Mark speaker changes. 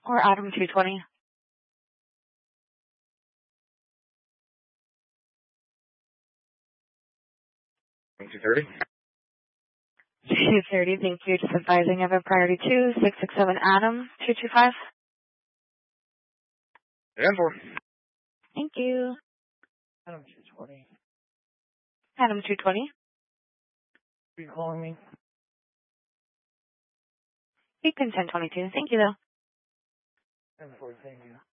Speaker 1: Or Adam 220.
Speaker 2: 230.
Speaker 1: 230, thank you. Just advising of a priority 2667 Adam 225.
Speaker 2: And 4.
Speaker 1: Thank you.
Speaker 3: Adam 220.
Speaker 1: Adam 220.
Speaker 3: Are you calling me?
Speaker 1: Beacon 1022. Thank you, though.
Speaker 3: And 4, thank you.